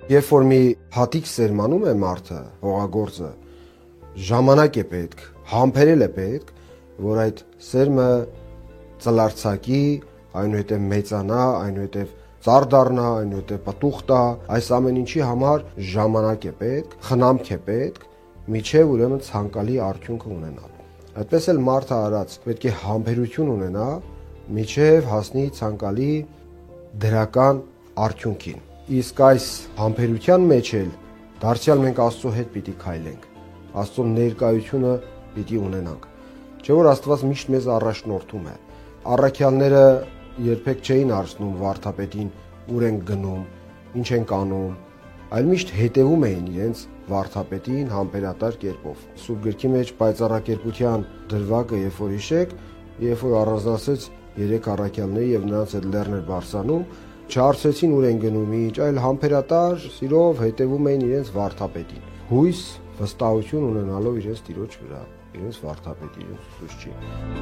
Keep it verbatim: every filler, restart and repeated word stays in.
Երբ որ մի հատիկ սերմանում է մարդը, հողագործը, ժամանակ է պետք, համբերել է պետք, որ այդ սերմը ծլարձակի, այնուհետև մեծանա, այնուհետև ծառ դառնա, այնուհետև պտուղ տա, այս ամեն ինչի համար ժամանակ է պետք, խնամք է պետք, միջև ուրեմն ցանկալի արդյունքը ունենալ։ Այդպես էլ մարդը արած պետք է համբերություն ունենա, միջև հասնի ցանկալի դրական արդյունքին։ Իսկ այս համբերության մեջ էլ դարձյալ մենք Աստծո հետ պիտի քայլենք, Աստծո ներկայությունը պիտի ունենանք։ Չէ՞ որ Աստված միշտ մեզ առաջնորդում է։ Առաքյալները երբեք չէին հարցնում վարդապետին ուր են գնում, ինչ են անում, այլ միշտ հետևում էին իրենց վարդապետին համբերատար կերպով։ Սուրբ գրքի մեջ պայծառակերպության դրվագը, երբ որ հիշեք, երբ որ առանձնացրեց երեք առաքյալների եւ նրանց այդ լեռն էր բարձրանում, չհարցրեցին ուր են գնում, ինչ, այլ համբերատար սիրով հետևում էին իրենց վարդապետին։ Հույս, վստահություն ունենալով իրենց Տիրոջ վրա, իրենց վարդապետի, իրենց Ուսուցչի։